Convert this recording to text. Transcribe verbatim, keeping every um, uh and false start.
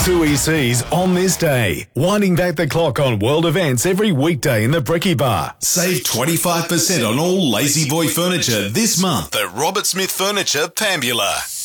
two E Cs on this day. Winding back the clock on world events every weekday in the Bricky Bar. Save twenty-five percent on all Lazy Boy furniture this month at Robert Smith Furniture, Pambula.